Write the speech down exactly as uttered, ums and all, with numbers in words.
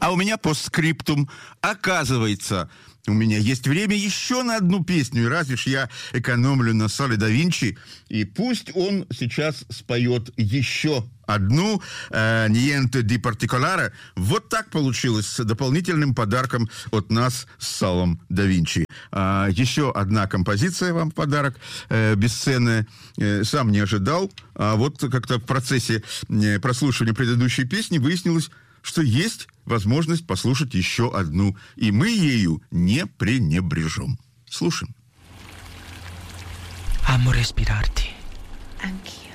А у меня постскриптум. Оказывается, у меня есть время еще на одну песню, и разве ж я экономлю на Соле да Винчи, и пусть он сейчас споет еще одну э, «Niente di particolare». Вот так получилось с дополнительным подарком от нас с Солом да Винчи. А, еще одна композиция вам в подарок, э, бесценная. Э, сам не ожидал, а вот как-то в процессе э, прослушивания предыдущей песни выяснилось, что есть возможность послушать еще одну, и мы ею не пренебрежем. Слушаем. Amo respirarti. Anch'io.